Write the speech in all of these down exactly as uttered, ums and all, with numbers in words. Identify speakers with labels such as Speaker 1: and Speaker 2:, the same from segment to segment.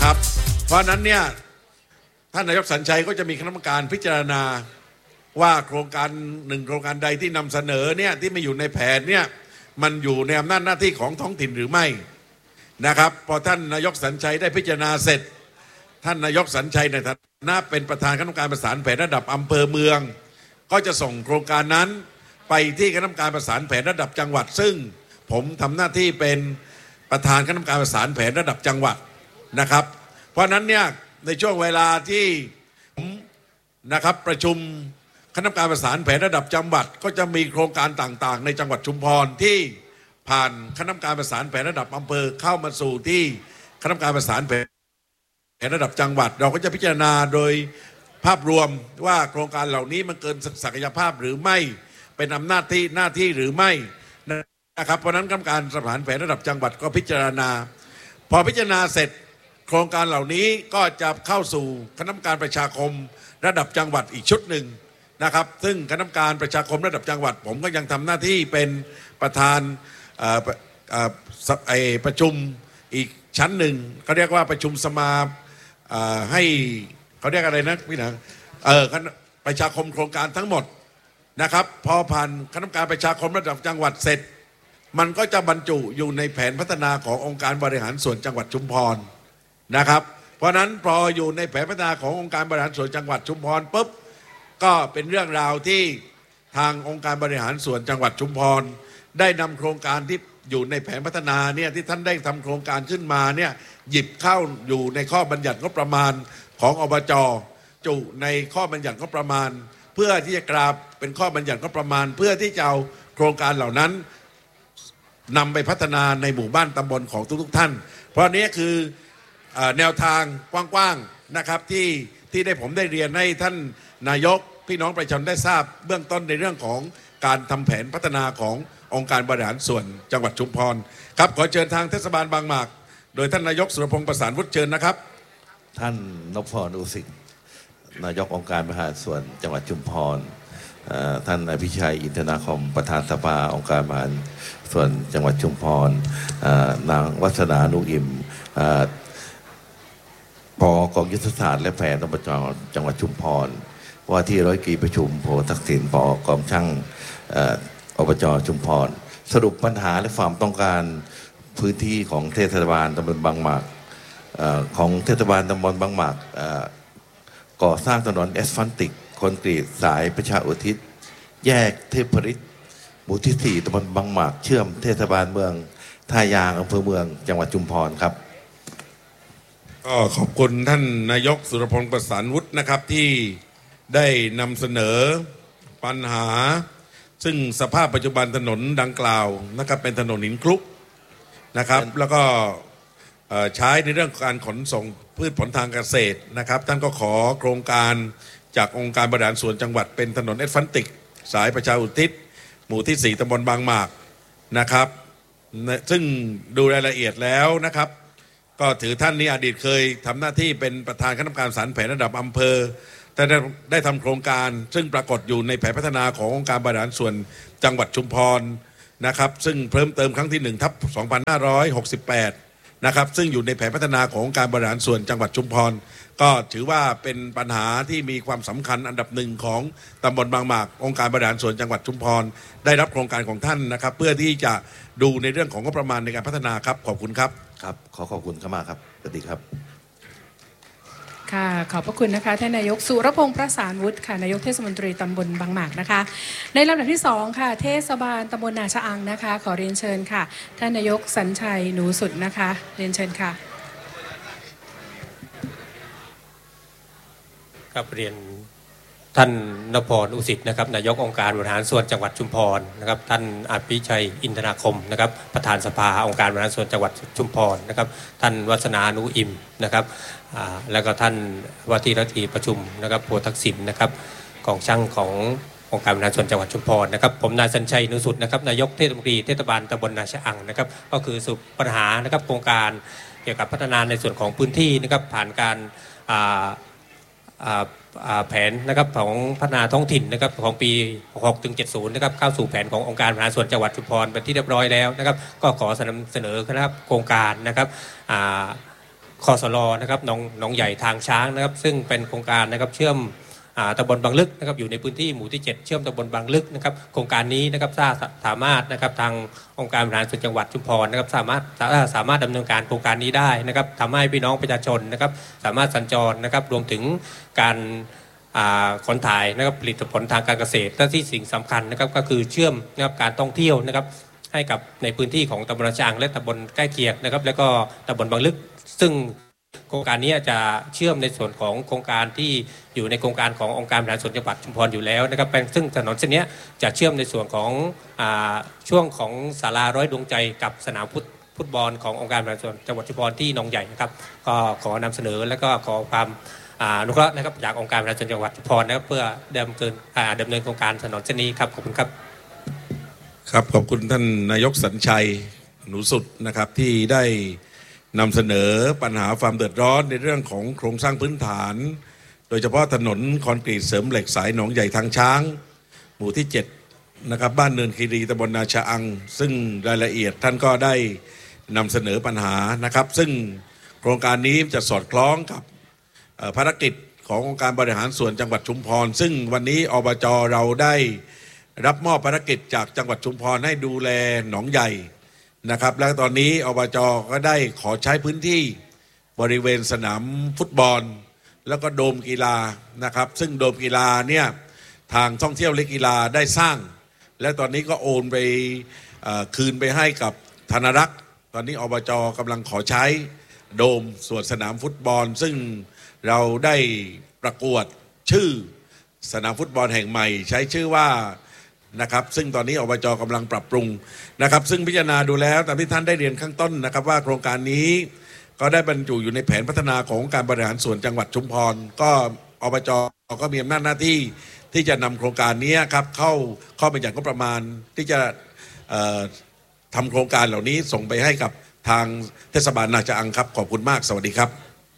Speaker 1: นะครับเพราะนั้นเนี่ยท่านนายกสัญชัยก็จะมีคณะกรรมการพิจารณาว่าโครงการหนึ่งโครงการใดที่นำเสนอเนี่ยที่ไม่อยู่ในแผนเนี่ยมันอยู่ในอำนาจหน้าที่ของท้องถิ่นหรือไม่นะครับพอท่านนายกสัญชัยได้พิจารณาเสร็จท่านนายกสัญชัยในฐานะเป็นประธานคณะกรรมการประสานแผนระดับอำเภอเมืองก็จะส่งโครงการนั้นไปที่คณะกรรมการประสานแผนระดับจังหวัดซึ่งผมทำหน้าที่เป็นประธานคณะกรรมการประสานแผนระดับจังหวัดนะครับเพราะนั้นเนี่ยในช่วงเวลาที่ผมนะครับประชุมคณะกรรมการประสานแผนระดับจังหวัดก็จะมีโครงการต่างๆในจังหวัดชุมพรที่ผ่านคณะกรรมการประสานแผนระดับอำเภอเข้ามาสู่ที่คณะกรรมการประสานแผนระดับจังหวัดเราก็จะพิจารณาโดยภาพรวมว่าโครงการเหล่านี้มันเกินศักยภาพหรือไม่เป็นอำนาจที่หน้าที่หรือไม่นะครับเพราะนั้นคณะกรรมการประสานแผนระดับจังหวัดก็พิจารณาพอพิจารณาเสร็จโครงการเหล่านี้ก็จะเข้าสู่คณะกรรมการประชาคมระดับจังหวัดอีกชุดหนึ่งนะครับซึ่งคณะกรรมการประชาคมระดับจังหวัดผมก็ยังทำหน้าที่เป็นประธานประชุมอีกชั้นหนึ่งเขาเรียกว่าประชุมสมาให้เขาเรียกอะไรนะพี่หนังเออประชาคมโครงการทั้งหมดนะครับพอผ่านคณะกรรมการประชาคมระดับจังหวัดเสร็จมันก็จะบรรจุอยู่ในแผนพัฒนาขององค์การบริหารส่วนจังหวัดชุมพรนะครับเพราะนั้นพออยู่ในแผนพัฒนาขององค์การบริหารส่วนจังหวัดชุมพรปุ๊บก็เป็นเรื่องราวที่ทางองค์การบริหารส่วนจังหวัดชุมพรได้นำโครงการที่อยู่ในแผนพัฒนาเนี่ยที่ท่านได้ทำโครงการขึ้นมาเนี่ยหยิบเข้าอยู่ในข้อบัญญัติงบประมาณของอบจ.จุในข้อบัญญัติงบประมาณเพื่อที่จะกราบเป็นข้อบัญญัติงบประมาณเพื่อที่จะเอาโครงการเหล่านั้นนำไปพัฒนาในหมู่บ้านตำบลของทุกๆท่านเพราะนี้คือแนวทางกว้างๆนะครับที่ที่ได้ผมได้เรียนให้ท่านนายกพี่น้องประชาชนได้ทราบเบื้องต้นในเรื่องของการทำแผนพัฒนาขององค์การบริหารส่วนจังหวัดชุมพรครับขอเชิญทางเทศบาลบางหมากโดยท่านนายกสุรพงษ์ประสานวุฒิเชิญนะครับ
Speaker 2: ท่านนพพร อุสิกนายกองค์การบริหารส่วนจังหวัดชุมพรท่านอภิชัยอินทนาคมประธานสภาองค์การบริหารส่วนจังหวัดชุมพรนางวัฒนานุอิมผอกองยุทธศาสตร์และแผนอบจ.จังหวัดชุมพรว่าที่ร้อยกีประชุมโพทักษิณผอกองช่างอบจ.ชุมพรสรุปปัญหาและความต้องการพื้นที่ของเทศบาลตำบลบางหมากของเทศบาลตำบลบางหมากก่อสร้างถนนแอสฟัลติกคอนกรีตสายประชาอุทิศแยกเทพฤทธิ์หมู่ที่สี่ตำบลบางหมากเชื่อมเทศบาลเมืองท่ายางอำเภอเมืองจังหวัดชุมพรครับ
Speaker 1: ก็ขอบคุณท่านนายกสุรพงษ์ประสานวุฒินะครับที่ได้นำเสนอปัญหาซึ่งสภาพปัจจุบันถนนดังกล่าวนะครับเป็นถนนหินคลุกนะครับแล้วก็ใช้ในเรื่องการขนส่งพืชผลทางเกษตรนะครับท่านก็ขอโครงการจากองค์การบริหารส่วนจังหวัดเป็นถนนแอสฟัลติกสายประชาอุทิศหมู่ที่สี่ตำบลบางหมากนะครับซึ่งดูรายละเอียดแล้วนะครับก็ถือท่านนี้อดีตเคยทำหน้าที่เป็นประธานคณะกรรมการสรรแผนระดับอำเภอแต่ได้ได้ทำโครงการซึ่งปรากฏอยู่ในแผนพัฒนาขององค์การบริหารส่วนจังหวัดชุมพรนะครับซึ่งเพิ่มเติมครั้งที่หนึ่งทับสองพันห้าร้อยหกสิบแปดนะครับซึ่งอยู่ในแผนพัฒนาขององค์การบริหารส่วนจังหวัดชุมพรก็ถือว่าเป็นปัญหาที่มีความสำคัญอันดับหนึ่งของตำบลบางหมากองค์การบริหารส่วนจังหวัดชุมพรได้รับโครงการของท่านนะครับเพื่อที่จะดูในเรื่องของงบประมาณในการพัฒนาครับขอบคุณครับ
Speaker 2: ครับขอขอบคุณเข้ามาครับสวัสดีครับ
Speaker 3: ค่ะขอบพระคุณนะคะท่านนายกสุรพงษ์ประสานวุฒิค่ะนายกเทศมนตรีตำบลบางหมากนะคะในลำดับที่สองค่ะเทศบาลตำบลนาชะอังนะคะขอเรียนเชิญค่ะท่านนายกสัญชัยหนูสุดนะคะเรียนเชิญค่ะ
Speaker 4: กับเรียนท่านนพพร อุสิกนะครับนายกองค์การบริหารส่วนจังหวัดชุมพรนะครับท่านอภิชัยอินทนาคมนะครับประธานสภาองค์การบริหารส่วนจังหวัดชุมพรนะครับท่านวัฒนานุอิมนะครับแล้วก็ท่านว่าที่รัฐมนตรีประชุมนะครับโพทักษิณนะครับกองช่างขององค์การบริหารส่วนจังหวัดชุมพรนะครับผมนายสัญชัยนุสุดนะครับนายกเทศมนตรีเทศบาลตำบลนาชะอังนะครับก็คือสุปัญหานะครับโครงการเกี่ยวกับพัฒนาในส่วนของพื้นที่นะครับผ่านการแผนนะครับของพัฒนาท้องถิ่นนะครับของปีหกสิบหกถึงเจ็ดสิบนะครับเข้าสู่แผนขององค์การบริหารส่วนจังหวัดชุมพรเป็นที่เรียบร้อยแล้วนะครับก็ขอเสนอนะครับโครงการนะครับคสลนะครับหนองหนองใหญ่ทางช้างนะครับซึ่งเป็นโครงการนะครับเชื่อมตำบลบางลึกนะครับอยู่ในพื้นที่หมู่ที่เจ็ดเชื่อมตำบลบางลึกนะครับโครงการนี้นะครับสามารถนะครับทางองค์การบริหารส่วนจังหวัดชุมพรนะครับสามารถสามารถดำเนินการโครงการนี้ได้นะครับทำให้พี่น้องประชาชนนะครับสามารถสัญจรนะครับรวมถึงการขนถ่ายนะครับผลิตผลทางการเกษตรและที่สิ่งสำคัญนะครับก็คือเชื่อมนะครับการท่องเที่ยวนะครับให้กับในพื้นที่ของตำบลช้างและตำบลใกล้เคียงนะครับแล้วก็ตำบลบางลึกซึ่งโครงการนี้จะเชื่อมในส่วนของโครงการที่อยู่ในโครงการขององค์การบริหารส่วนจังหวัดชุมพรอยู่แล้วนะครับซึ่งถนนเส้นนี้จะเชื่อมในส่วนของช่วงของศาลาร้อยดวงใจกับสนามฟุตบอลขององค์การบริหารส่วนจังหวัดชุมพรที่หนองใหญ่นะครับก็ขอนำเสนอและก็ขอความอนุเคราะห์นะครับจากองค์การบริหารส่วนจังหวัดชุมพรนะครับเพื่อดำเนินดำเนินโครงการถนนเส้นนี้ครับขอบคุณครับ
Speaker 1: ครับขอบคุณท่านนายกสัญชัยหนูสุดนะครับที่ได้นำเสนอปัญหาความเดือดร้อนในเรื่องของโครงสร้างพื้นฐานโดยเฉพาะถนนคอนกรีตเสริมเหล็กสายหนองใหญ่ทางช้างหมู่ที่เจ็ดนะครับบ้านเนินคีรีตำบลนาชะอังซึ่งรายละเอียดท่านก็ได้นำเสนอปัญหานะครับซึ่งโครงการนี้จะสอดคล้องกับภารกิจขององค์การบริหารส่วนจังหวัดชุมพรซึ่งวันนี้อบจ.เราได้รับมอบภารกิจจากจังหวัดชุมพรให้ดูแลหนองใหญ่นะครับและตอนนี้อบจ.ก็ได้ขอใช้พื้นที่บริเวณสนามฟุตบอลแล้วก็โดมกีฬานะครับซึ่งโดมกีฬาเนี่ยทางท่องเที่ยวและกีฬาได้สร้างและตอนนี้ก็โอนไปคืนไปให้กับธนรักษ์ตอนนี้อบจ.กำลังขอใช้โดมส่วนสนามฟุตบอลซึ่งเราได้ประกวดชื่อสนามฟุตบอลแห่งใหม่ใช้ชื่อว่านะครับซึ่งตอนนี้อบจ.กำลังปรับปรุงนะครับซึ่งพิจารณาดูแล้วตามที่ท่านได้เรียนข้างต้นนะครับว่าโครงการนี้ก็ได้บรรจุอยู่ในแผนพัฒนาของการบริหารส่วนจังหวัดชุมพรก็อบจ.ก็มีอำนาจหน้าที่ที่จะนำโครงการนี้ครับเข้าข้อบัญญัติงบประมาณที่จะทำโครงการเหล่านี้ส่งไปให้กับทางเทศบาลนาชะอังครับขอบคุณมากสวัสดีครับ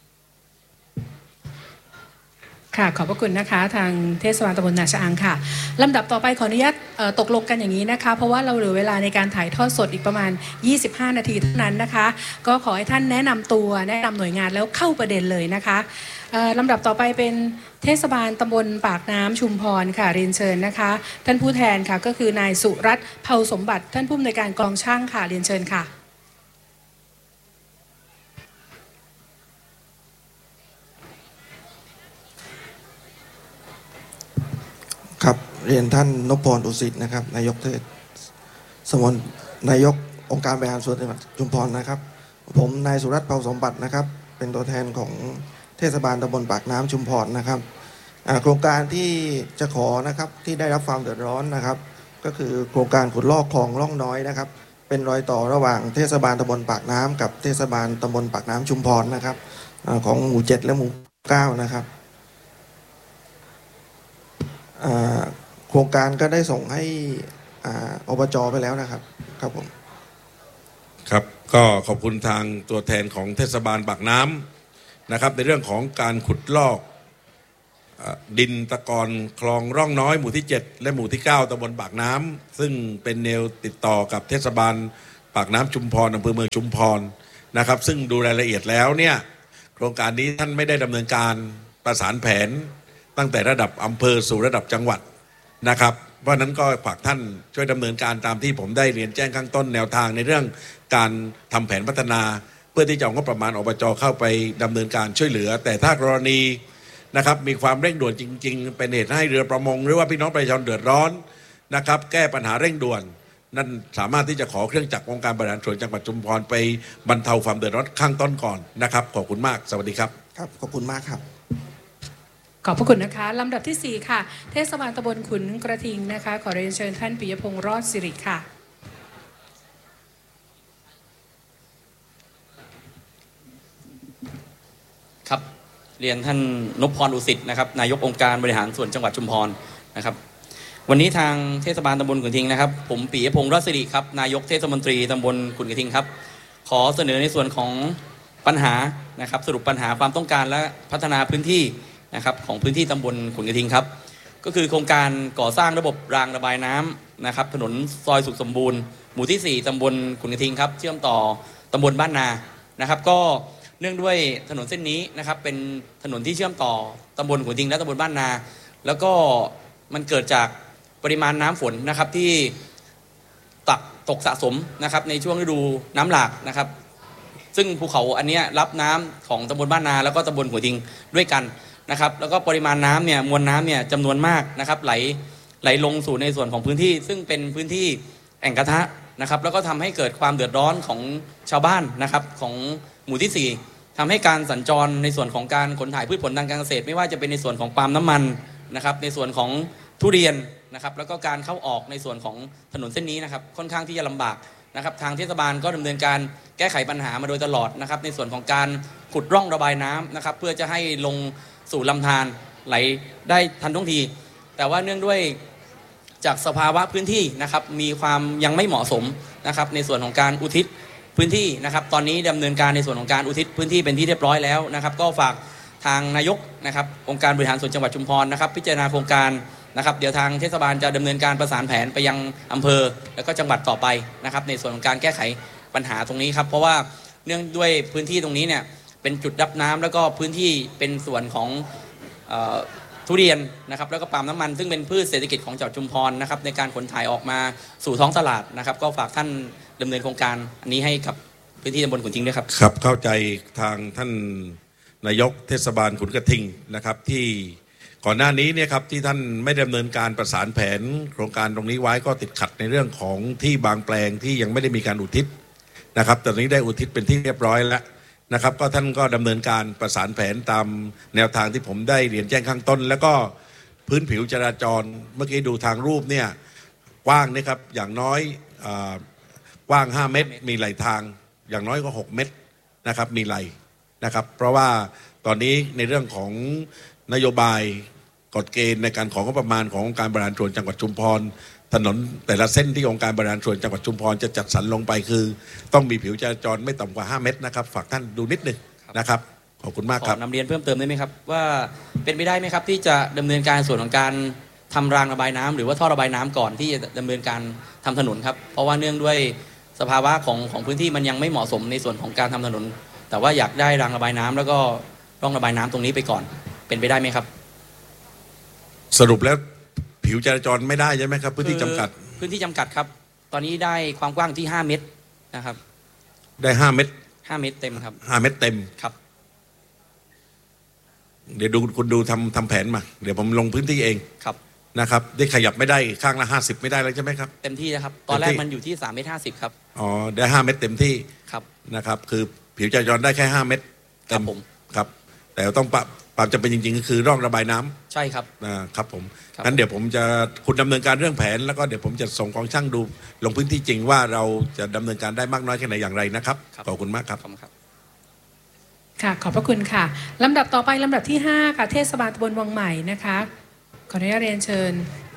Speaker 3: ค่ะขอบพระคุณนะคะทางเทศบาลตำบลนาชะอังค่ะลำดับต่อไปขออนุญาตตกลงกันอย่างนี้นะคะเพราะว่าเราเหลือเวลาในการถ่ายทอดสดอีกประมาณยี่สิบห้านาทีเท่านั้นนะคะก็ขอให้ท่านแนะนำตัวแนะนำหน่วยงานแล้วเข้าประเด็นเลยนะคะลำดับต่อไปเป็นเทศบาลตำบลปากน้ำชุมพรค่ะเรียนเชิญนะคะท่านผู้แทนค่ะก็คือนายสุรัตน์เผ่าสมบัติท่านผู้อำนวยการกองช่างค่ะเรียนเชิญค่ะ
Speaker 5: ครับเรียนท่านนพพรอุสิตนะครับนายกเทศมนนายกองค์การบริหารส่วนจังหวัดชุมพรนะครับผมนายสุรัตน์เผ่าสมบัตินะครับเป็นตัวแทนของเทศบาลตำบลปากน้ำชุมพรนะครับโครงการที่จะขอนะครับที่ได้รับความเดือดร้อนนะครับก็คือโครงการขุดลอกคลองร่องน้อยนะครับเป็นรอยต่อระหว่างเทศบาลตำบลปากน้ำกับเทศบาลตำบลปากน้ำชุมพรนะครับของหมู่เจ็ดและหมู่เก้านะครับโครงการก็ได้ส่งให้อบจ.ไปแล้วนะครับครับผม
Speaker 1: ครับก็ขอบคุณทางตัวแทนของเทศบาลปากน้ำนะครับในเรื่องของการขุดลอกดินตะกอนคลองร่องน้อยหมู่ที่เจ็ดและหมู่ที่เก้าตำบลปากน้ำซึ่งเป็นแนวติดต่อกับเทศบาลปากน้ำชุมพรอำเภอเมืองชุมพรนะครับซึ่งดูรายละเอียดแล้วเนี่ยโครงการนี้ท่านไม่ได้ดำเนินการประสานแผนตั้งแต่ระดับอำเภอสู่ระดับจังหวัดนะครับเพราะนั้นก็ฝากท่านช่วยดำเนินการตามที่ผมได้เรียนแจ้งข้างต้นแนวทางในเรื่องการทำแผนพัฒนาเพื่อที่จะเอางบประมาณอบจ.เข้าไปดำเนินการช่วยเหลือแต่ถ้ากรณีนะครับมีความเร่งด่วนจริงๆเป็นเหตุให้เรือประมงหรือว่าพี่น้องประชาชนเดือดร้อนนะครับแก้ปัญหาเร่งด่วนนั่นสามารถที่จะขอเครื่องจักรองค์การบริหารส่วนจังหวัดชุมพรไปบรรเทาความเดือดร้อนข้างต้นก่อนนะครับขอบคุณมากสวัสดีครับ
Speaker 5: ครับขอบคุณมากครับ
Speaker 3: ขอบพระคุณนะคะลำดับที่สี่ค่ะเทศบาลตำบลขุนกระทิงนะคะขอเรียนเชิญท่านปิยพงษ์รอดสิริค่ะ
Speaker 6: ครับเรียนท่านนพพรอุสิตนะครับนายกองค์การบริหารส่วนจังหวัดชุมพรนะครับวันนี้ทางเทศบาลตำบลขุนกระทิงนะครับผมปิยพงษ์รอดสิริครับนายกเทศมนตรีตำบลขุนกระทิงครับขอเสนอในส่วนของปัญหานะครับสรุปปัญหาความต้องการและพัฒนาพื้นที่นะครับของพื้นที่ตำบลขุนกระทิงครับก็คือโครงการก่อสร้างระบบรางระบายน้ำนะครับถนนซอยสุขสมบูรณ์หมู่ที่สี่ตำบลขุนกระทิงครับเชื่อมต่อตำบลบ้านนานะครับก็เนื่องด้วยถนนเส้นนี้นะครับเป็นถนนที่เชื่อมต่อตำบลขุนทิงและตำบลบ้านนาแล้วก็มันเกิดจากปริมาณน้ำฝนนะครับที่ตักตกสะสมนะครับในช่วงฤดูน้ำหลากนะครับซึ่งภูเขาอันนี้รับน้ำของตำบลบ้านนาแล้วก็ตำบลขุนทิงด้วยกันนะครับแล้วก็ปริมาณน้ำเนี่ยมวลน้ำเนี่ยจำนวนมากนะครับไหลไหลลงสู่ในส่วนของพื้นที่ซึ่งเป็นพื้นที่แอ่งกระทะนะครับแล้วก็ทำให้เกิดความเดือดร้อนของชาวบ้านนะครับของหมู่ที่สี่ทำให้การสัญจรในส่วนของการขนถ่ายพืชผลทางการเกษตรไม่ว่าจะเป็นในส่วนของปาล์มน้ำมันนะครับในส่วนของทุเรียนนะครับแล้วก็การเข้าออกในส่วนของถนนเส้นนี้นะครับค่อนข้างที่จะลำบากนะครับทางเทศบาลก็ดำเนินการแก้ไขปัญหามาโดยตลอดนะครับในส่วนของการขุดร่องระบายน้ำนะครับเพื่อจะให้ลงสู่ลำธารไหลได้ทันท่วงทีแต่ว่าเนื่องด้วยจากสภาวะพื้นที่นะครับมีความยังไม่เหมาะสมนะครับในส่วนของการอุทิศพื้นที่นะครับตอนนี้ดำเนินการในส่วนของการอุทิศพื้นที่เป็นที่เรียบร้อยแล้วนะครับก็ฝากทางนายกนะครับองค์การบริหารส่วนจังหวัดชุมพรนะครับพิจารณาโครงการนะครับเดี๋ยวทางเทศบาลจะดำเนินการประสานแผนไปยังอำเภอแล้วก็จังหวัดต่อไปนะครับในส่วนของการแก้ไขปัญหาตรงนี้ครับเพราะว่าเนื่องด้วยพื้นที่ตรงนี้เนี่ยเป็นจุดรับน้ำแล้วก็พื้นที่เป็นส่วนของเอ่อทุเรียนนะครับแล้วก็ปาล์มน้ำมันซึ่งเป็นพืชเศรษฐกิจของจังหวัดชุมพรนะครับในการขนถ่ายออกมาสู่ท้องตลาดนะครับก็ฝากท่านดำเนินโครงการอันนี้ให้กับพื้นที่ตำบลขุนทิงด้วยครับ
Speaker 1: ครับเข้าใจทางท่านนายกเทศบาลขุนกระทิงนะครับที่ก่อนหน้านี้เนี่ยครับที่ท่านไม่ดำเนินการประสานแผนโครงการตรงนี้ไว้ก็ติดขัดในเรื่องของที่บางแปลงที่ยังไม่ได้มีการอุทิศนะครับตอนนี้ได้อุทิศเป็นที่เรียบร้อยแล้วนะครับก็ท่านก็ดำเนินการประสานแผนตามแนวทางที่ผมได้เรียนแจ้งข้างต้นแล้วก็พื้นผิวจราจรเมื่อกี้ดูทางรูปเนี่ยกว้างนะครับอย่างน้อยกว้างห้าเมตรมีไหลทางอย่างน้อยก็หกเมตรนะครับมีไหลนะครับเพราะว่าตอนนี้ในเรื่องของนโยบายกฎเกณฑ์ในการของงบประมาณขององค์การบริหารส่วนจังหวัดชุมพรถนนแต่ละเส้นที่องค์การบริหารส่วนจังหวัดชุมพรจะจัดสรรลงไปคือต้องมีผิวจราจรไม่ต่ำกว่าห้าเมตรนะครับฝากท่านดูนิดนึงนะครับขอบคุณมากครับ
Speaker 6: ขอนำเรียนเพิ่มเติมได้ไหมครับว่าเป็นไปได้ไหมครับที่จะดำเนินการส่วนของการทำรางระบายน้ำหรือว่าท่อระบายน้ำก่อนที่จะดำเนินการทำถนนครับเพราะว่าเนื่องด้วยสภาวะของของพื้นที่มันยังไม่เหมาะสมในส่วนของการทำถนนแต่ว่าอยากได้รางระบายน้ำแล้วก็ร่องระบายน้ำตรงนี้ไปก่อนเป็นไปได้ไหมครับ
Speaker 1: สรุปแล้วผิวจราจรไม่ได้ใช่ไหมครับพื้นที่จำกัด
Speaker 6: พื้นที่จำกัดครับตอนนี้ได้ความกว้างที่ห้าเมตรนะครับ
Speaker 1: ได้ห้าเมตร
Speaker 6: ห้าเมตรเต็มครับ
Speaker 1: ห้าเมตรเต็ม
Speaker 6: ครับ
Speaker 1: เดี๋ยวดูคุณดูทำทำแผนมาเดี๋ยวผมลงพื้นที่เอง
Speaker 6: ครับ
Speaker 1: นะครับได้ขยับไม่ได้ข้างละห้าสิบไม่ได้แล้วใช่ไหมครับ
Speaker 6: เต็มที่นะครับตอนแรกมันอยู่ที่สามเมตรห้าสิบครับ
Speaker 1: อ๋อได้ห้าเมตรเต็มที่
Speaker 6: ครับ
Speaker 1: นะครับคือผิวจราจรได้แค่ห้าเมตร
Speaker 6: เต็มผม
Speaker 1: ครับแต่ต้องปรับความจำเป็นจริงๆก็คือร่องระบายน้ำ
Speaker 6: ใช่ครับ
Speaker 1: นะครับผมงั้นเดี๋ยวผมจะคุณดำเนินการเรื่องแผนแล้วก็เดี๋ยวผมจะส่งกองช่างดูลงพื้นที่จริงว่าเราจะดำเนินการได้มากน้อยแค่ไหนอย่างไรนะครับขอบคุณมากครับ
Speaker 3: ค่ะขอบพระคุณค่ะลำดับต่อไปลำดับที่ห้าค่ะเทศบาลตำบลวังใหม่นะคะขออนุญาตเรียนเชิญ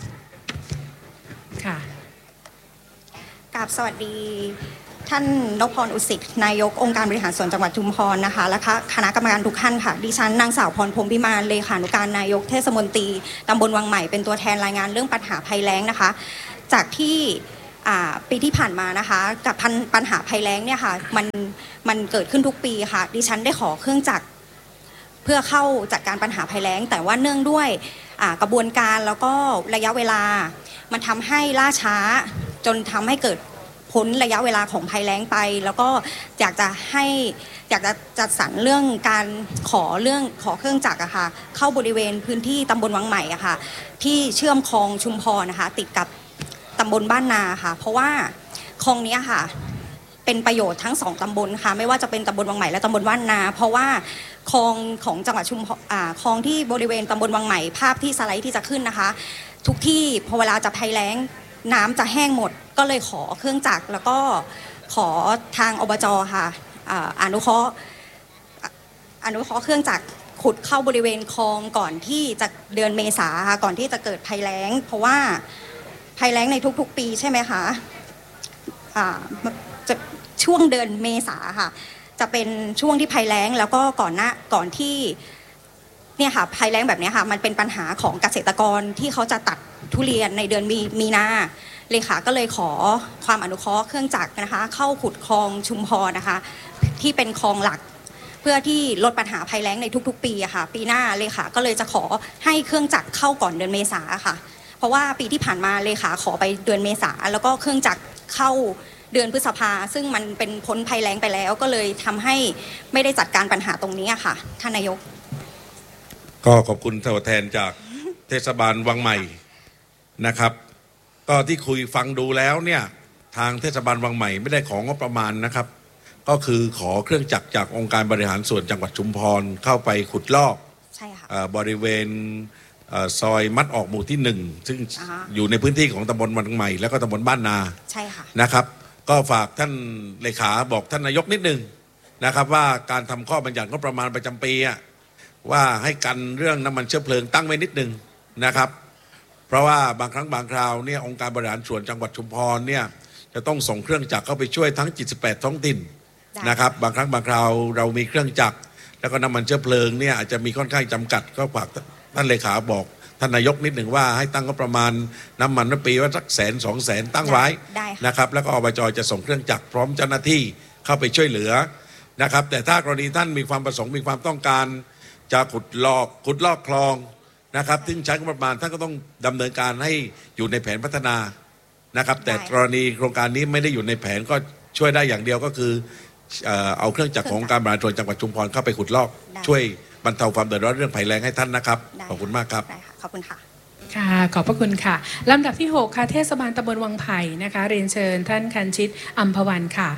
Speaker 3: ค่ะ
Speaker 7: กราบสวัสดีท่านนพพรอุสิตนายกองค์การบริหารส่วนจังหวัดชุมพรนะคะและคณะกรรมการทุกท่านค่ะดิฉันนางสาวพรพรหมพิมานเลขานุการนายกเทศมนตรีตำบลวังใหม่เป็นตัวแทนรายงานเรื่องปัญหาภัยแล้งนะคะจากที่ปีที่ผ่านมานะคะกับปัญหาภัยแล้งเนี่ยค่ะมันมันเกิดขึ้นทุกปีค่ะดิฉันได้ขอเครื่องจักรเพื่อเข้าจัดการปัญหาภัยแล้งแต่ว่าเนื่องด้วยกระบวนการแล้วก็ระยะเวลามันทำให้ล่าช้าจนทำให้เกิดพ้นระยะเวลาของภัยแล้งไปแล้วก็อยากจะให้อยากจะจัดสรรเรื่องการขอเรื่องขอเครื่องจักรอะค่ะเข้าบริเวณพื้นที่ตำบลวังใหม่อะค่ะที่เชื่อมคลองชุมพรนะคะติดกับตำบลบ้านนาค่ะเพราะว่าคลองนี้ค่ะเป็นประโยชน์ทั้งสองตำบลค่ะไม่ว่าจะเป็นตำบลวังใหม่และตำบลบ้านนาเพราะว่าคลองของจังหวัดชุมพรอ่าคลองที่บริเวณตำบลวังใหม่ภาพที่สไลด์ที่จะขึ้นนะคะทุกที่พอเวลาจะภัยแล้งน้ำจะแห้งหมดก็เลยขอเครื่องจักรแล้วก็ขอทางอบจ.ค่ะอนุเคราะห์อนุเคราะห์เครื่องจักรขุดเข้าบริเวณคลองก่อนที่จะเดือนเมษาค่ะก่อนที่จะเกิดภัยแล้งเพราะว่าภัยแล้งในทุกๆปีใช่ไหมคะจะช่วงเดือนเมษาค่ะจะเป็นช่วงที่ภัยแล้งแล้วก็ก่อนหน้าก่อนที่เนี่ยค่ะภัยแล้งแบบนี้ค่ะมันเป็นปัญหาของเกษตรกรที่เขาจะตัดทุเรียนในเดือนมีมีนาเลขาก็เลยขอความอนุเคราะห์เครื่องจักรนะคะเข้าขุดคลองชุมพรนะคะที่เป็นคลองหลักเพื่อที่ลดปัญหาภัยแล้งในทุกๆปีอะค่ะปีหน้าเลขาก็เลยจะขอให้เครื่องจักรเข้าก่อนเดือนเมษาค่ะเพราะว่าปีที่ผ่านมาเลขาขอไปเดือนเมษาแล้วก็เครื่องจักรเข้าเดือนพฤษภาซึ่งมันเป็นพ้นภัยแล้งไปแล้วก็เลยทำให้ไม่ได้จัดการปัญหาตรงนี้ค่ะท่านนายก
Speaker 1: ก็ขอบคุณตัวแทนจากเทศบาลวังใหม่นะครับก็ที่คุยฟังดูแล้วเนี่ยทางเทศบาลวังใหม่ไม่ได้ของงบประมาณนะครับก็คือขอเครื่องจักรจากองค์การบริหารส่วนจังหวัดชุมพรเข้าไปขุดลอก
Speaker 7: ใช่ค่ะ
Speaker 1: บริเวณซอยมัดออกหมู่ที่หนึ่งซึ่งอยู่ในพื้นที่ของตำบลวังใหม่แล้วก็ตำบลบ้านนา
Speaker 7: ใช่ค่ะ
Speaker 1: นะครับก็ฝากท่านเลขาบอกท่านนายกนิดนึงนะครับว่าการทำข้อบัญญัติงบประมาณประจำปีว่าให้กันเรื่องน้ำมันเชื้อเพลิงตั้งไว้นิดนึงนะครับเพราะว่าบางครั้งบางคราวเนี่ยองค์การบริหารส่วนจังหวัดชุมพรเนี่ยจะต้องส่งเครื่องจักรเข้าไปช่วยทั้งเจ็ดสิบแปดท้องถิ่นนะครับบางครั้งบางคราวเรามีเครื่องจักรแล้วก็น้ำมันเชื้อเพลิงเนี่ยอาจจะมีค่อนข้างจำกัดก็ฝากท่านเลขาบอกท่านนายกนิดหนึ่งว่าให้ตั้งงบประมาณน้ำมันปีว่าสักแสนสองแสนตั้งไว้นะครับแล้วก็อบจจะส่งเครื่องจักรพร้อมเจ้าหน้าที่เข้าไปช่วยเหลือนะครับแต่ถ้ากรณีท่านมีความประสงค์มีความต้องการจะขุดลอกขุดลอกคลองนะครับซึ่งใช้งบประมาณท่านก็ต้องดำเนินการให้อยู่ในแผนพัฒนานะครับแต่กรณีโครงการนี้ไม่ได้อยู่ในแผนก็ช่วยได้อย่างเดียวก็คือเอาเครื่องจักรของการบริหารส่วนจังหวัดชุมพรเข้าไปขุดลอกช่วยบรรเทาความเดือดร้อนเรื่องภัยแล้งให้ท่านนะครับขอบคุณมากครับ
Speaker 7: ขอบคุณค่ะ
Speaker 3: ค่ะขอบพระคุณค่ะลำดับที่หกค่ะเทศบาลตำบลวังไผ่นะคะเรียนเชิญท่านคันชิตอัมพวันค่ะ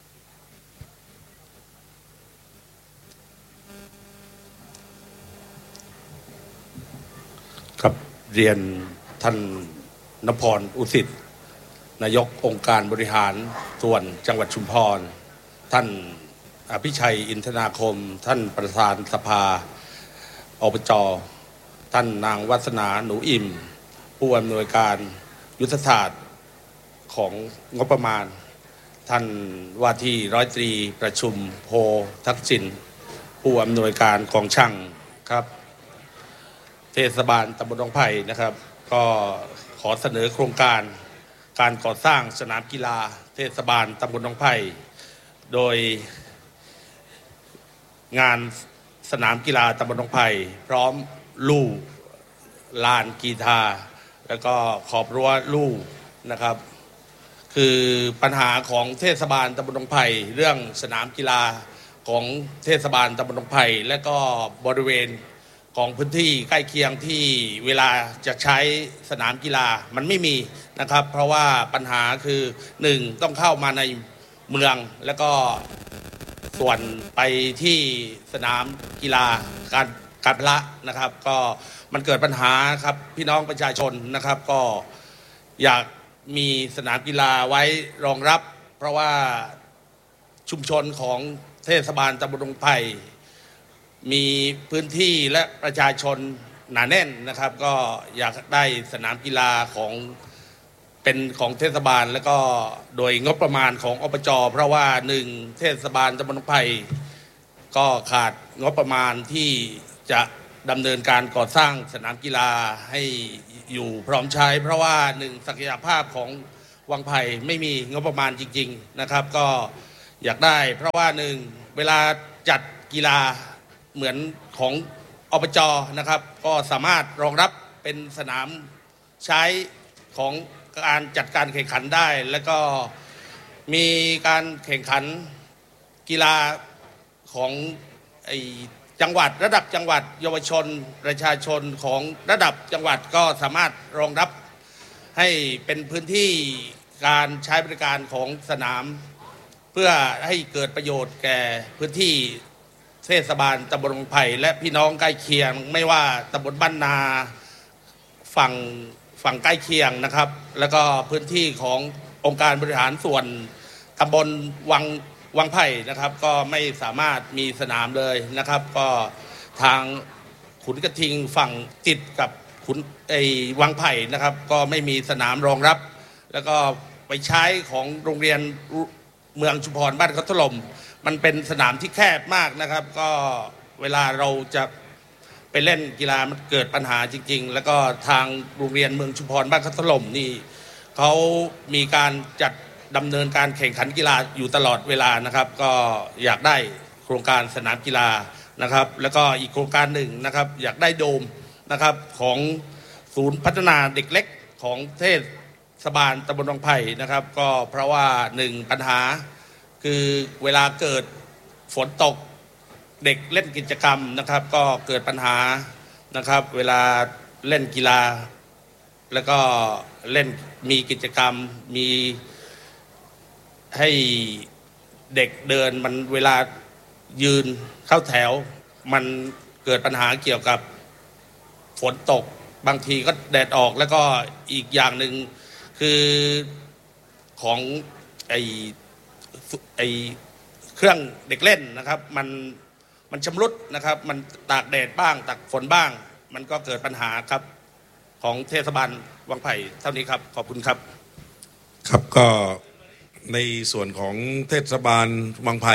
Speaker 8: ครับเรียนท่านนพรอุสิตนายกองค์การบริหารส่วนจังหวัดชุมพรท่านอภิชัยอินทนาคมท่านประธานสภาอบจ.ท่านนางวัฒนาหนูอิ่มผู้อำนวยการยุทธศาสตร์ของงบประมาณท่านว่าที่ร้อยตรีประชุมโพทักษิณผู้อำนวยการกองช่างครับเทศบาลตำบลหนองไผ่นะครับก็ขอเสนอโครงการการก่อสร้างสนามกีฬาเทศบาลตำบลหนองไผ่โดยงานสนามกีฬาตำบลหนองไผ่พร้อมลู่ลานกีฬาแล้วก็ขอบรั้วลู่นะครับคือปัญหาของเทศบาลตำบลหนองไผ่เรื่องสนามกีฬาของเทศบาลตำบลหนองไผ่และก็บริเวณของพื้นที่ใกล้เคียงที่เวลาจะใช้สนามกีฬามันไม่มีนะครับเพราะว่าปัญหาคือหนึ่งต้องเข้ามาในเมืองแล้วก็ส่วนไปที่สนามกีฬาการการพละนะครับก็มันเกิดปัญหาครับพี่น้องประชาชนนะครับก็อยากมีสนามกีฬาไว้รองรับเพราะว่าชุมชนของเทศบาลตำบลหนองไผ่มีพื้นที่และประชาชนหนาแน่นนะครับก็อยากได้สนามกีฬาของเป็นของเทศบาลแล้วก็โดยงบประมาณของอบจ.เพราะว่าหนึ่งเทศบาลตำบลหนองไผ่ก็ขาดงบประมาณที่จะดำเนินการก่อสร้างสนามกีฬาให้อยู่พร้อมใช้เพราะว่าหนึ่งศักยภาพของวังไผ่ไม่มีงบประมาณจริงๆนะครับก็อยากได้เพราะว่าหนึ่งเวลาจัดกีฬาเหมือนของอบจ.นะครับก็สามารถรองรับเป็นสนามใช้ของการจัดการแข่งขันได้แล้วก็มีการแข่งขันกีฬาของไอจังหวัดระดับจังหวัดเยาวชนประชาชนของระดับจังหวัดก็สามารถรองรับให้เป็นพื้นที่การใช้บริการของสนามเพื่อให้เกิดประโยชน์แก่พื้นที่เทศบาลตำบลหนองไผ่และพี่น้องใกล้เคียงไม่ว่าตำบลบ้านนาฝั่งฝั่งใกล้เคียงนะครับแล้วก็พื้นที่ขององค์การบริหารส่วนตำบลวังวังไผ่นะครับก็ไม่สามารถมีสนามเลยนะครับก็ทางขุนกระทิงฝั่งติดกับขุนไอ้วังไผ่นะครับก็ไม่มีสนามรองรับแล้วก็ไปใช้ของโรงเรียนเมืองชุมพรบ้านเขาถล่มมันเป็นสนามที่แคบมากนะครับก็เวลาเราจะไปเล่นกีฬามันเกิดปัญหาจริงๆแล้วก็ทางโรงเรียนเมืองชุมพรบ้านเขาถล่มนี่เขามีการจัดดำเนินการแข่งขันกีฬาอยู่ตลอดเวลานะครับก็อยากได้โครงการสนามกีฬานะครับแล้วก็อีกโครงการหนึ่งนะครับอยากได้โดมนะครับของศูนย์พัฒนาเด็กเล็กของเทศบาลตำบลวังไผ่นะครับก็เพราะว่าหนึ่งปัญหาคือเวลาเกิดฝนตกเด็กเล่นกิจกรรมนะครับก็เกิดปัญหานะครับเวลาเล่นกีฬาแล้วก็เล่นมีกิจกรรมมีให้เด็กเดินมันเวลายืนเข้าแถวมันเกิดปัญหาเกี่ยวกับฝนตกบางทีก็แดดออกแล้วก็อีกอย่างหนึ่งคือของไอไอเครื่องเด็กเล่นนะครับมันมันชำรุดนะครับมันตากแดดบ้างตากฝนบ้างมันก็เกิดปัญหาครับของเทศบาลวังไผ่เท่านี้ครับขอบคุณครับ
Speaker 1: ครับก็ในส่วนของเทศบาลวังไผ่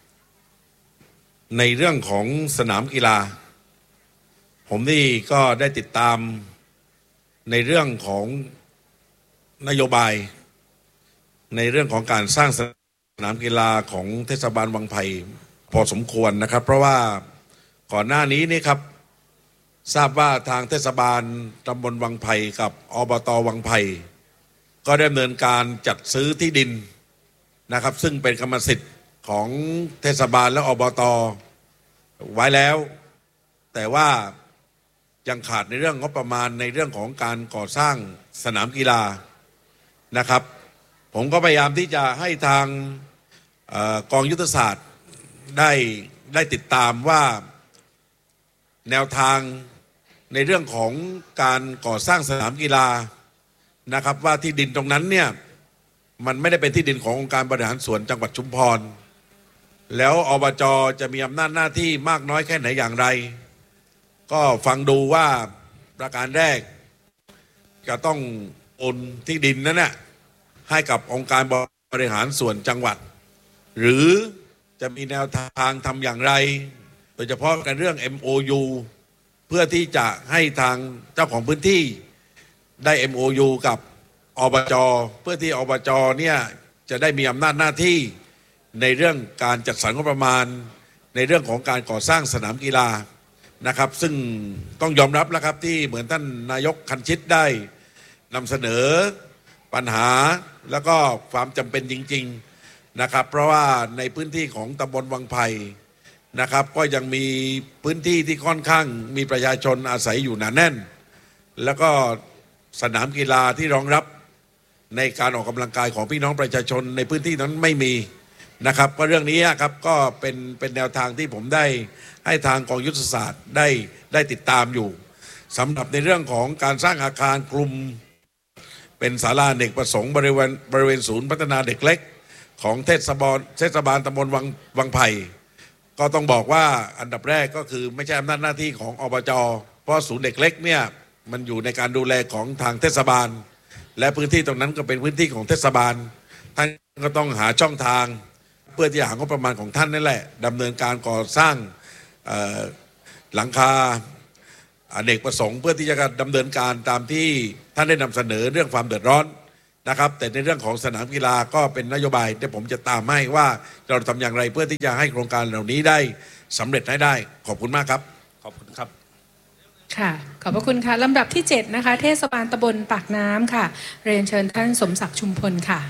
Speaker 1: ในเรื่องของสนามกีฬาผมนี่ก็ได้ติดตามในเรื่องของนโยบายในเรื่องของการสร้างสนามกีฬาของเทศบาลวังไผ่พอสมควรนะครับเพราะว่าก่อนหน้านี้นี่ครับทราบว่าทางเทศบาลตำบลวังไผ่กับอบต.วังไผ่ก็ได้ดำเนินการจัดซื้อที่ดินนะครับซึ่งเป็นกรรมสิทธิ์ของเทศบาลและอบต.ไว้แล้วแต่ว่ายังขาดในเรื่องงบประมาณในเรื่องของการก่อสร้างสนามกีฬานะครับผมก็พยายามที่จะให้ทางเอ่อกองยุทธศาสตร์ได้ได้ติดตามว่าแนวทางในเรื่องของการก่อสร้างสนามกีฬานะครับว่าที่ดินตรงนั้นเนี่ยมันไม่ได้เป็นที่ดินขององค์การบริหารส่วนจังหวัดชุมพรแล้วอบจ.จะมีอำนาจหน้าที่มากน้อยแค่ไหนอย่างไรก็ฟังดูว่าประการแรกจะต้องโอนที่ดินนั้นน่ะให้กับองค์การบริหารส่วนจังหวัดหรือจะมีแนวทางทำอย่างไรโดยเฉพาะในเรื่อง เอ็ม โอ ยู เพื่อที่จะให้ทางเจ้าของพื้นที่ได้ เอ็ม โอ ยู กับอบจ.เพื่อที่อบจ.เนี่ยจะได้มีอำนาจหน้าที่ในเรื่องการจัดสรรงบประมาณในเรื่องของการก่อสร้างสนามกีฬานะครับซึ่งต้องยอมรับแล้วครับที่เหมือนท่านนายกคันชิตได้นำเสนอปัญหาแล้วก็ความจำเป็นจริงๆนะครับเพราะว่าในพื้นที่ของตำบลวังไผ่นะครับก็ยังมีพื้นที่ที่ค่อนข้างมีประชาชนอาศัยอยู่หนาแน่นแล้วก็สนามกีฬาที่รองรับในการออกกำลังกายของพี่น้องประชาชนในพื้นที่นั้นไม่มีนะครับก็เรื่องนี้ครับก็เป็นเป็นแนวทางที่ผมได้ให้ทางกองยุทธศาสตร์ได้ได้ติดตามอยู่สำหรับในเรื่องของการสร้างอาคารกลุ่มเป็นศาลาเด็กประสงค์บริเวณบริเวณศูนย์พัฒนาเด็กเล็กของเทศบาลเทศบาลตำบลวังวังไผ่ก็ต้องบอกว่าอันดับแรกก็คือไม่ใช่อำนาจหน้าที่ของอบจ.เพราะศูนย์เด็กเล็กเนี่ยมันอยู่ในการดูแลของทางเทศบาลและพื้นที่ตรงนั้นก็เป็นพื้นที่ของเทศบาลท่านก็ต้องหาช่องทางเพื่อที่จะหางบประมาณของท่านนั่นแหละดำเนินการก่อสร้างหลังคาเด็กประสงค์เพื่อที่จะดำเนินการตามที่ท่านได้นำเสนอเรื่องความเดือดร้อนนะครับแต่ในเรื่องของสนามกีฬาก็เป็นนโยบายที่ผมจะตามให้ว่าเราทำอย่างไรเพื่อที่จะให้โครงการเหล่านี้ได้สำเร็จให้ได้ขอบคุณมากครับ
Speaker 8: ขอบคุณครับ
Speaker 3: ค่ะขอบพระคุณค่ะลำดับที่เจ็ดนะคะเทศบาลตำบลปากน้ำค่ะเรียนเชิญท่านสมศักดิ์ชุมพลค่ะ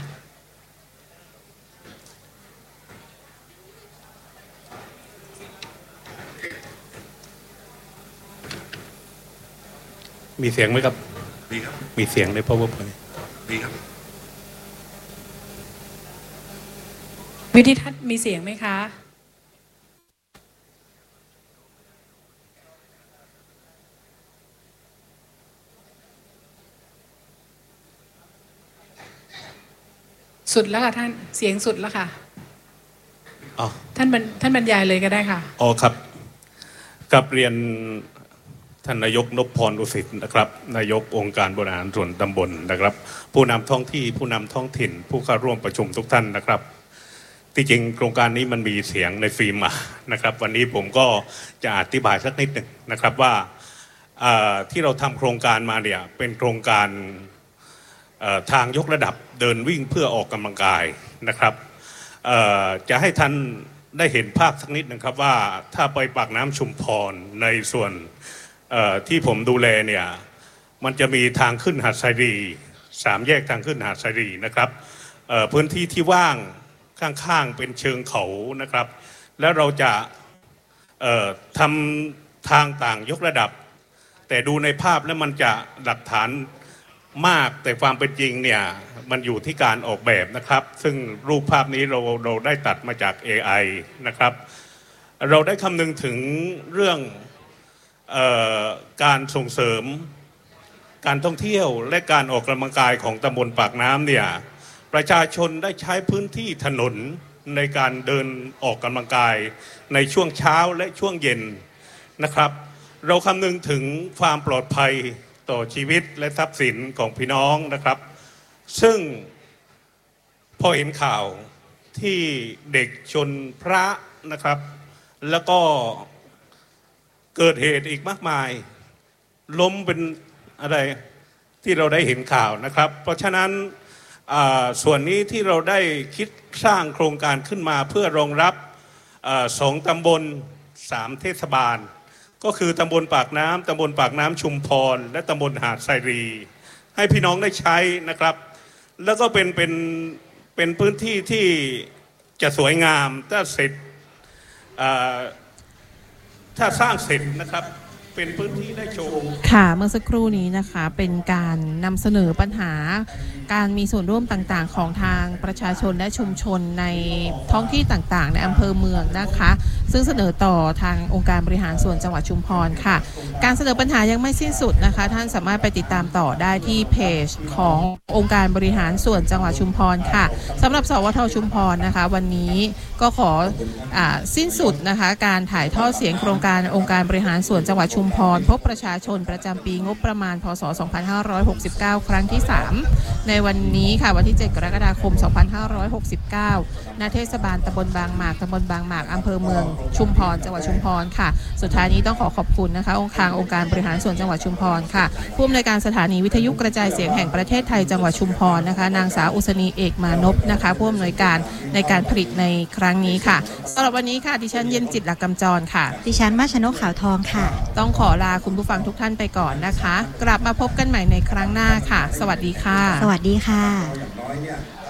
Speaker 9: มีเสียงไหมครับ
Speaker 1: มีครับ
Speaker 9: มีเสียงใน PowerPoint
Speaker 1: มีครับ
Speaker 3: วิธีทัศน์มีเสียงไหมคะสุดแล้วค่ะท่านเสียงสุดแล้วค่ะ
Speaker 9: อ๋อ
Speaker 3: ท่านท่านบรรยายเลยก็ได้ค่ะ
Speaker 9: อ๋อครับกับเรียนท่านนายกนพพรอุสิตนะครับนายกองค์การบริหารส่วนตำบลนะครับผู้นำท้องที่ผู้นำท้องถิ่นผู้เข้าร่วมประชุมทุกท่านนะครับที่จริงโครงการนี้มันมีเสียงในฟิล์มมานะครับวันนี้ผมก็จะอธิบายสักนิดหนึ่งนะครับว่าที่เราทำโครงการมาเนี่ยเป็นโครงการทางยกระดับเดินวิ่งเพื่อออกกำลังกายนะครับจะให้ท่านได้เห็นภาพสักนิดนะครับว่าถ้าไปปากน้ำชุมพรในส่วนที่ผมดูแลเนี่ยมันจะมีทางขึ้นหาดไซรีสามแยกทางขึ้นหาดไซรีนะครับพื้นที่ที่ว่างข้างๆเป็นเชิงเขานะครับแล้วเราจะทำทางต่างยกระดับแต่ดูในภาพแล้วมันจะหลักฐานมากแต่ความเป็นจริงเนี่ยมันอยู่ที่การออกแบบนะครับซึ่งรูปภาพนี้เราเราได้ตัดมาจาก เอ ไอ นะครับเราได้คำนึงถึงเรื่องเอ่อการส่งเสริมการท่องเที่ยวและการออกกำลังกายของตำบลปากน้ำเนี่ยประชาชนได้ใช้พื้นที่ถนนในการเดินออกกำลังกายในช่วงเช้าและช่วงเย็นนะครับเราคำนึงถึงความปลอดภัยต่อชีวิตและทรัพย์สินของพี่น้องนะครับซึ่งพอเห็นข่าวที่เด็กชนพระนะครับแล้วก็เกิดเหตุอีกมากมายล้มเป็นอะไรที่เราได้เห็นข่าวนะครับเพราะฉะนั้นส่วนนี้ที่เราได้คิดสร้างโครงการขึ้นมาเพื่อรองรับสองตำบลสามเทศบาลก็คือตำบลปากน้ำตำบลปากน้ำชุมพรและตำบลหาดไซรีให้พี่น้องได้ใช้นะครับแล้วก็เป็นเป็นเป็นพื้นที่ที่จะสวยงามถ้าเสร็จถ้าสร้างเสร็จนะครับเป็นพื้นที่ได้โชว์
Speaker 10: ค่ะเมื่อสักครู่นี้นะคะเป็นการนำเสนอปัญหาการมีส่วนร่วมต่างๆของทางประชาชนและชุมชนในท้องที่ต่างๆในอำเภอเมืองนะคะซึ่งเสนอต่อทางองค์การบริหารส่วนจังหวัดชุมพรค่ะการเสนอปัญหายังไม่สิ้นสุดนะคะท่านสามารถไปติดตามต่อได้ที่เพจขององค์การบริหารส่วนจังหวัดชุมพรค่ะสำหรับสวท.ชุมพรนะคะวันนี้ก็ขออ่าสิ้นสุดนะคะการถ่ายทอดเสียงโครงการองค์การบริหารส่วนจังหวัดชุมพรพบประชาชนประจำปีงบประมาณพ.ศ. สองพันห้าร้อยหกสิบเก้า ครั้งที่สามในวันนี้ค่ะวันที่เจ็ดกรกฎาคมสองพันห้าร้อยหกสิบเก้าณเทศบาลตำบลบางหมากตำบลบางหมากอำเภอเมืองชุมพรจังหวัดชุมพรค่ะสุดท้ายนี้ต้องขอขอบคุณนะคะองค์การองค์การบริหารส่วนจังหวัดชุมพรค่ะผู้อำนวยการสถานีวิทยุกระจายเสียงแห่งประเทศไทยจังหวัดชุมพรนะคะนางสาวอุศนีเอกมานพนะคะผู้อำนวยการในการผลิตในครั้งนี้ค่ะสำหรับวันนี้ค่ะดิฉันเย็นจิตหลักกำจรค่ะ
Speaker 11: ดิฉันมาชนกขาวทองค่ะ
Speaker 10: ต้องขอลาคุณผู้ฟังทุกท่านไปก่อนนะคะกลับมาพบกันใหม่ในครั้งหน้าค่ะสวัสดีค่ะ
Speaker 11: สวัสดีค่ะ